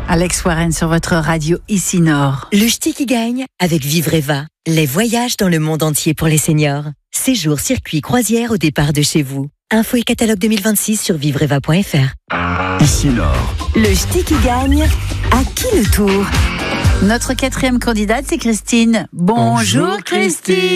Alex Warren sur votre radio ici Nord. Le ch'ti qui gagne avec Vivreva. Les voyages dans le monde entier pour les seniors. Séjour, circuit, croisière au départ de chez vous. Info et catalogue 2026 sur vivreva.fr. Ici Nord. Le ch'ti qui gagne, à qui le tour? Notre 4e candidate, c'est Christine. Bonjour Christine.